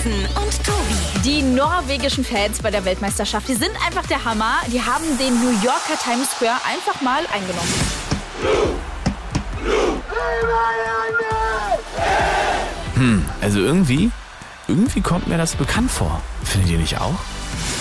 Carsten und Tobi. Die norwegischen Fans bei der Weltmeisterschaft, die sind einfach der Hammer. Die haben den New Yorker Times Square einfach mal eingenommen. Also irgendwie kommt mir das bekannt vor. Findet ihr nicht auch?